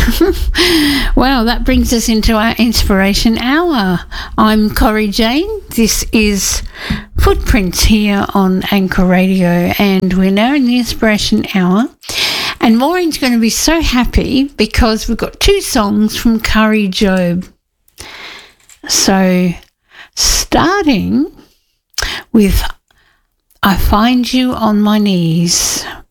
Well, that brings us into our Inspiration Hour. I'm Corrie Jane. This is Footprints here on Anchor Radio, and we're now in the Inspiration Hour. And Maureen's going to be so happy because we've got 2 songs from Kari Jobe. So, starting with I Find You on My Knees